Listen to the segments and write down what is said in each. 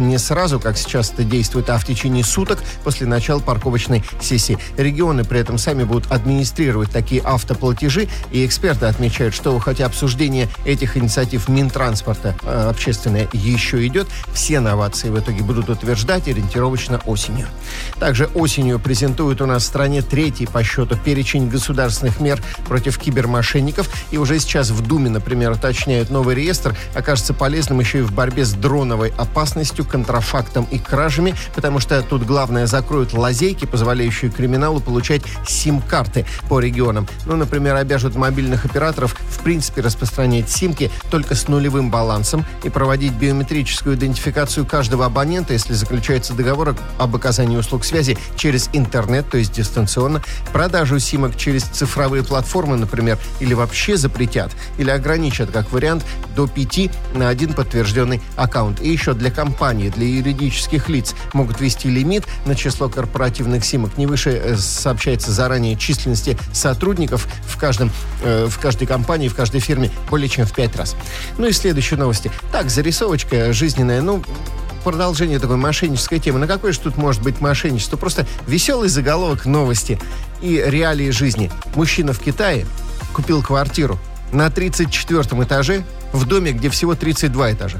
не сразу, как сейчас это действует, а в течение суток после начала парковочной сессии. Регионы при этом сами будут администрировать такие автоплатежи, и эксперты отмечают, что хотя обсуждение этих инициатив Минтранспорта общественное еще идет, все новации в итоге будут утверждать ориентировочно осенью. Также осенью презентуют у нас в стране третий по счету перечень государственных мер против кибермошенников, и уже сейчас в Думе, например, уточняют, новый реестр окажется полезным еще и в борьбе с дроновой опасностью, контрафактом и кражами, потому что тут главное закроют лазейки, позволяющие криминалу получать сим-карты по регионам. Ну, например, обяжут мобильных операторов в принципе распространять симки только с нулевым балансом и проводить биометрическую идентификацию каждого абонента, если заключается договор об оказании услуг связи через интернет, то есть дистанционно. Продажу симок через цифровые платформы, например, или вообще запретят, или ограничат, как вариант, до 5 на один подтвержденный аккаунт. И еще для компаний, для юридических лиц могут ввести лимит на число корпоративных симок не выше, сообщается заранее, численности сотрудников в каждой компании, в каждой фирме более чем в 5 раз. Ну и следующие новости. Так, зарисовочка жизненная, продолжение такой мошеннической темы. На какое же тут может быть мошенничество? Просто веселый заголовок новости и реалии жизни. Мужчина в Китае купил квартиру на 34-м этаже в доме, где всего 32 этажа.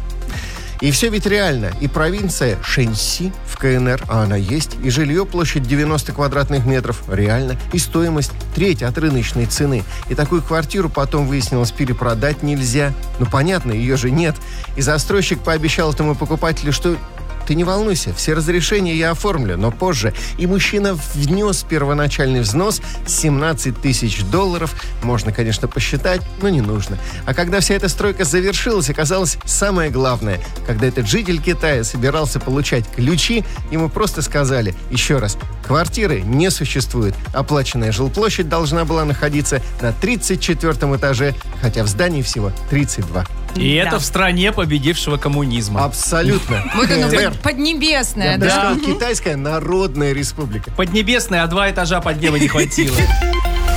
И все ведь реально. И провинция Шэньси в КНР, а она есть, и жилье площадь 90 квадратных метров, реально, и стоимость треть от рыночной цены. И такую квартиру потом выяснилось перепродать нельзя. Понятно, ее же нет. И застройщик пообещал этому покупателю, что ты не волнуйся, все разрешения я оформлю, но позже. И мужчина внес первоначальный взнос $17 тысяч. Можно, конечно, посчитать, но не нужно. А когда вся эта стройка завершилась, оказалось самое главное. Когда этот житель Китая собирался получать ключи, ему просто сказали, еще раз, квартиры не существует. Оплаченная жилплощадь должна была находиться на 34-м этаже, хотя в здании всего 32. И это в стране победившего коммунизма. Абсолютно. Вот оно, Поднебесная, да? Я бы сказал, Китайская Народная Республика. Поднебесная, а 2 этажа под небо не хватило.